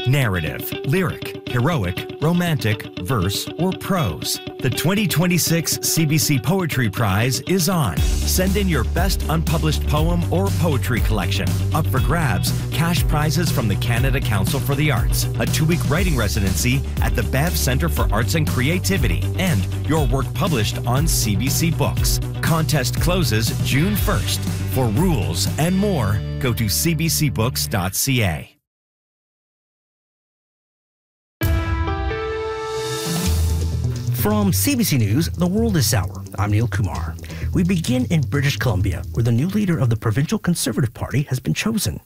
Narrative, lyric, heroic, romantic, verse, or prose. The 2026 CBC Poetry Prize is on. Send in your best unpublished poem or poetry collection. Up for grabs, cash prizes from the Canada Council for the Arts, a 2-week writing residency at the Bev Centre for Arts and Creativity, and your work published on CBC Books. Contest closes June 1st. For rules and more, go to cbcbooks.ca. From CBC News, The World is Sour. I'm Neil Kumar. We begin in British Columbia, where the new leader of the Provincial Conservative Party has been chosen.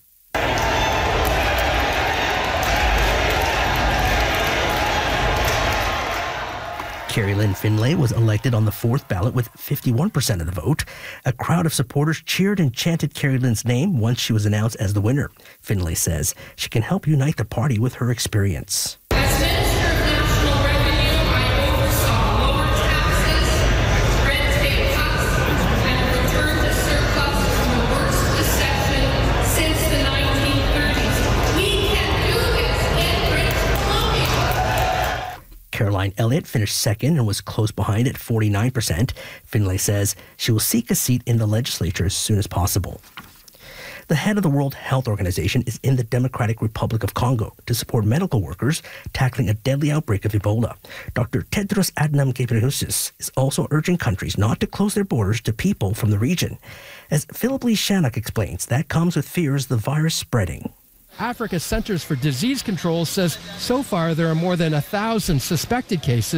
Kerry-Lynne Finlay was elected on the 4th ballot with 51% of the vote. A crowd of supporters cheered and chanted Kerry-Lynne's name once she was announced as the winner. Finlay says she can help unite the party with her experience. As Minister of National Revenue, I oversaw lower taxes, red tape cuts, and a return to surplus from the worst recession since the 1930s. We can do this in British Columbia. Caroline Elliott finished second and was close behind at 49%. Finlay says she will seek a seat in the legislature as soon as possible. The head of the World Health Organization is in the Democratic Republic of Congo to support medical workers tackling a deadly outbreak of Ebola. Dr. Tedros Adhanom Ghebreyesus is also urging countries not to close their borders to people from the region. As Philip Lee Shannock explains, that comes with fears of the virus spreading. Africa's Centers for Disease Control says so far there are more than 1,000 suspected cases.